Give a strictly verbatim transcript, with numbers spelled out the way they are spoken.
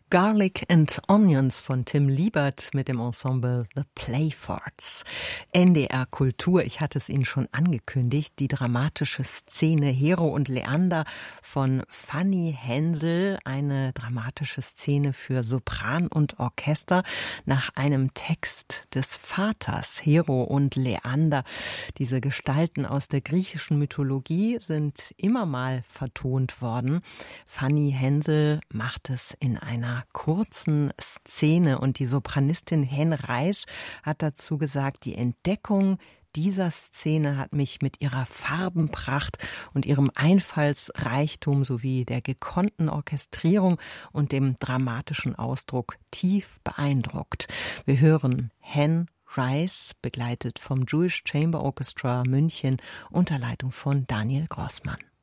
Garlic and Onions von Tim Liebert mit dem Ensemble The Playforts. N D R Kultur, ich hatte es Ihnen schon angekündigt, die dramatische Szene Hero und Leander von Fanny Hensel, eine dramatische Szene für Sopran und Orchester nach einem Text des Vaters. Hero und Leander, diese Gestalten aus der griechischen Mythologie, sind immer mal vertont worden. Fanny Hensel macht es in einer kurzen Szene und die Sopranistin Hen Reis hat dazu gesagt, die Entdeckung dieser Szene hat mich mit ihrer Farbenpracht und ihrem Einfallsreichtum sowie der gekonnten Orchestrierung und dem dramatischen Ausdruck tief beeindruckt. Wir hören Hen Reis, begleitet vom Jewish Chamber Orchestra München unter Leitung von Daniel Grossmann.